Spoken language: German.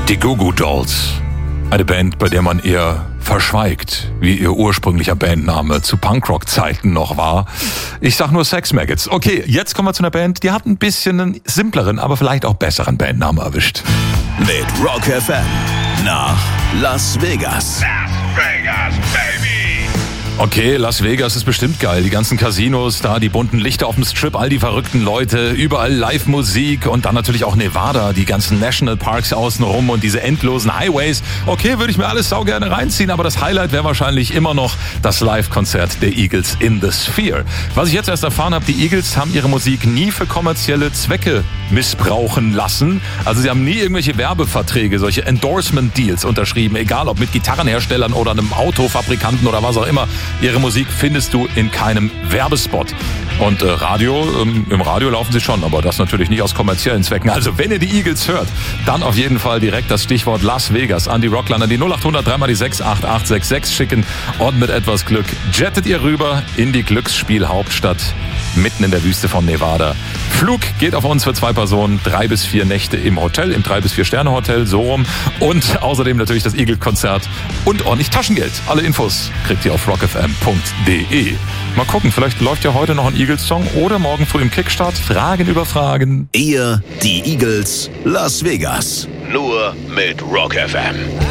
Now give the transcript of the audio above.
Die Goo Goo Dolls. Eine Band, bei der man eher verschweigt, wie ihr ursprünglicher Bandname zu Punkrock-Zeiten noch war. Ich sag nur Sex Maggots. Okay, jetzt kommen wir zu einer Band, die hat ein bisschen einen simpleren, aber vielleicht auch besseren Bandnamen erwischt. Mit Rock FM nach Las Vegas. Las Vegas, baby! Okay, Las Vegas ist bestimmt geil. Die ganzen Casinos, da die bunten Lichter auf dem Strip, all die verrückten Leute, überall Live-Musik und dann natürlich auch Nevada, die ganzen Nationalparks außenrum und diese endlosen Highways. Okay, würde ich mir alles saugerne reinziehen, aber das Highlight wäre wahrscheinlich immer noch das Live-Konzert der Eagles in the Sphere. Was ich jetzt erst erfahren habe, die Eagles haben ihre Musik nie für kommerzielle Zwecke missbrauchen lassen. Also sie haben nie irgendwelche Werbeverträge, solche Endorsement-Deals unterschrieben, egal ob mit Gitarrenherstellern oder einem Autofabrikanten oder was auch immer. Ihre Musik findest du in keinem Werbespot. Und im Radio laufen sie schon, aber das natürlich nicht aus kommerziellen Zwecken. Also wenn ihr die Eagles hört, dann auf jeden Fall direkt das Stichwort Las Vegas an die Rockland, an die 0800 3 x 6 8866 schicken und mit etwas Glück jettet ihr rüber in die Glücksspielhauptstadt mitten in der Wüste von Nevada. Flug geht auf uns für 2 Personen, 3 bis 4 Nächte im Hotel, im 3 bis 4 Sterne Hotel, so rum. Und außerdem natürlich das Eagle-Konzert und ordentlich Taschengeld. Alle Infos kriegt ihr auf rockfm.de. Mal gucken, vielleicht läuft ja heute noch ein Eagles-Song oder morgen früh im Kickstart. Fragen über Fragen. Ihr, die Eagles, Las Vegas. Nur mit Rock FM.